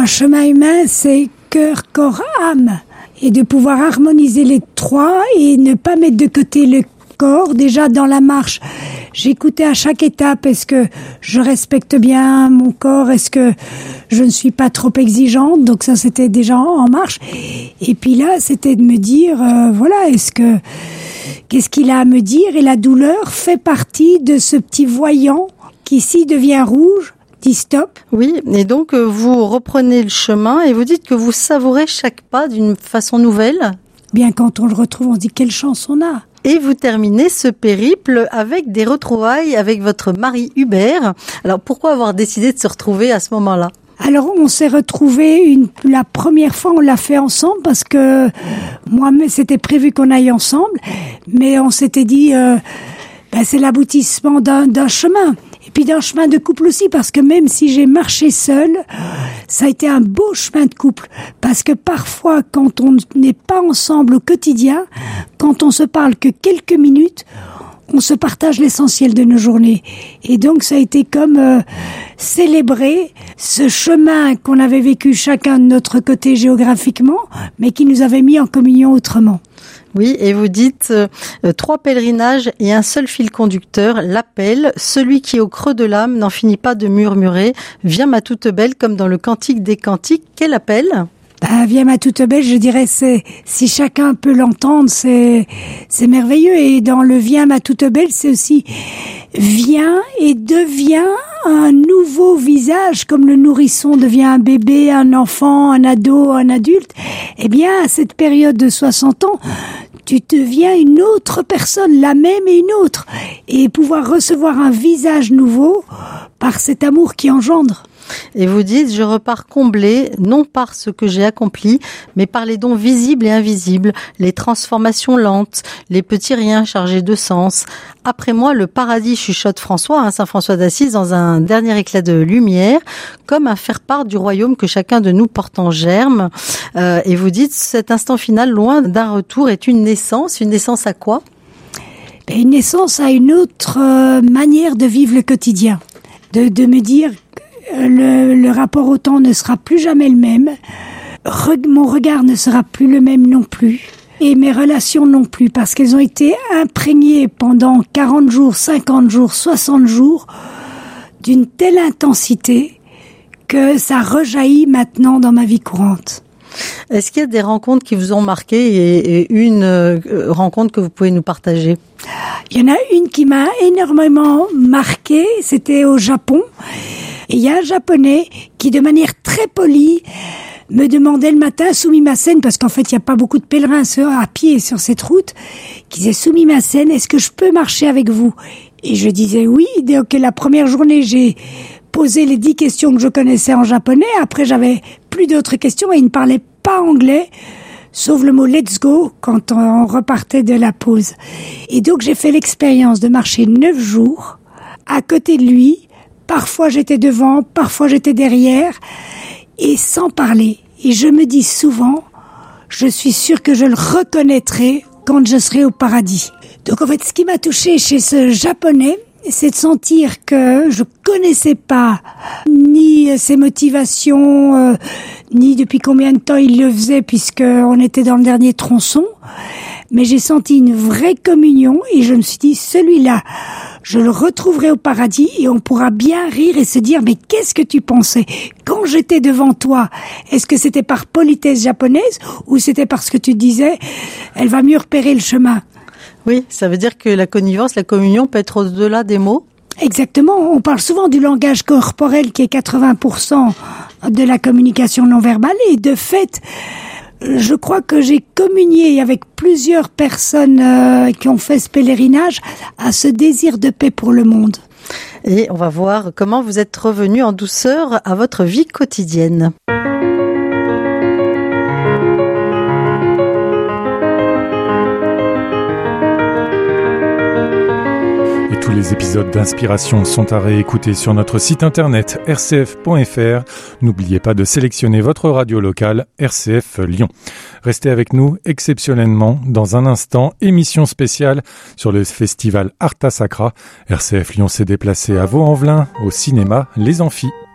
chemin humain, c'est cœur, corps, âme. Et de pouvoir harmoniser les trois et ne pas mettre de côté le corps. Déjà dans la marche, j'écoutais à chaque étape, est-ce que je respecte bien mon corps, est-ce que je ne suis pas trop exigeante, donc ça c'était déjà en marche. Et puis là c'était de me dire, qu'est-ce qu'il a à me dire, et la douleur fait partie de ce petit voyant qui ici devient rouge, dit stop. Oui, et donc vous reprenez le chemin et vous dites que vous savourez chaque pas d'une façon nouvelle. Bien, quand on le retrouve, on se dit quelle chance on a. Et vous terminez ce périple avec des retrouvailles avec votre mari Hubert. Alors pourquoi avoir décidé de se retrouver à ce moment-là ? Alors on s'est retrouvés la première fois, on l'a fait ensemble parce que moi c'était prévu qu'on aille ensemble, mais on s'était dit c'est l'aboutissement d'un chemin. Et puis d'un chemin de couple aussi, parce que même si j'ai marché seule, ça a été un beau chemin de couple. Parce que parfois, quand on n'est pas ensemble au quotidien, quand on se parle que quelques minutes, on se partage l'essentiel de nos journées. Et donc ça a été comme célébrer ce chemin qu'on avait vécu chacun de notre côté géographiquement, mais qui nous avait mis en communion autrement. Oui, et vous dites 3 pèlerinages et un seul fil conducteur, l'appel, celui qui au creux de l'âme n'en finit pas de murmurer, viens ma toute belle, comme dans le Cantique des Cantiques. Quel appel ? Viens ma toute belle, je dirais, si chacun peut l'entendre, c'est merveilleux. Et dans le viens ma toute belle, c'est aussi viens et deviens un nouveau visage, comme le nourrisson devient un bébé, un enfant, un ado, un adulte. Eh bien, à cette période de 60 ans, tu deviens une autre personne, la même et une autre. Et pouvoir recevoir un visage nouveau par cet amour qui engendre. Et vous dites, je repars comblé, non par ce que j'ai accompli, mais par les dons visibles et invisibles, les transformations lentes, les petits riens chargés de sens. Après moi, le paradis, chuchote François, Saint François d'Assise, dans un dernier éclat de lumière, comme un faire-part du royaume que chacun de nous porte en germe. Et vous dites, cet instant final, loin d'un retour, est une naissance. Une naissance à quoi ? Une naissance à une autre manière de vivre le quotidien. De me dire... Le rapport au temps ne sera plus jamais le même. Mon regard ne sera plus le même non plus. Et mes relations non plus, parce qu'elles ont été imprégnées pendant 40 jours, 50 jours, 60 jours d'une telle intensité que ça rejaillit maintenant dans ma vie courante. Est-ce qu'il y a des rencontres qui vous ont marqué et une rencontre que vous pouvez nous partager ? Il y en a une qui m'a énormément marquée, c'était au Japon. Et il y a un Japonais qui, de manière très polie, me demandait le matin, Sumimasen, parce qu'en fait, il n'y a pas beaucoup de pèlerins à pied sur cette route, qui disait, Sumimasen, est-ce que je peux marcher avec vous ? Et je disais oui. Donc, la première journée, j'ai posé les 10 questions que je connaissais en japonais. Après, j'avais plus d'autres questions et il ne parlait pas anglais, sauf le mot « let's go » quand on repartait de la pause. Et donc, j'ai fait l'expérience de marcher 9 jours à côté de lui. Parfois j'étais devant, parfois j'étais derrière, et sans parler. Et je me dis souvent, je suis sûre que je le reconnaîtrai quand je serai au paradis. Donc en fait, ce qui m'a touchée chez ce Japonais, c'est de sentir que je connaissais pas ni ses motivations, ni depuis combien de temps il le faisait, puisqu'on était dans le dernier tronçon. Mais j'ai senti une vraie communion et je me suis dit, celui-là, je le retrouverai au paradis et on pourra bien rire et se dire, mais qu'est-ce que tu pensais quand j'étais devant toi? Est-ce que c'était par politesse japonaise ou c'était parce que tu disais, elle va mieux repérer le chemin? Oui, ça veut dire que la connivence, la communion peut être au-delà des mots. Exactement, on parle souvent du langage corporel qui est 80% de la communication non verbale et de fait, je crois que j'ai communié avec plusieurs personnes qui ont fait ce pèlerinage à ce désir de paix pour le monde. Et on va voir comment vous êtes revenu en douceur à votre vie quotidienne. Tous les épisodes d'Inspiration sont à réécouter sur notre site internet rcf.fr. N'oubliez pas de sélectionner votre radio locale RCF Lyon. Restez avec nous exceptionnellement dans un instant, émission spéciale sur le festival Arta Sacra. RCF Lyon s'est déplacé à Vaux-en-Velin au cinéma Les Amphis.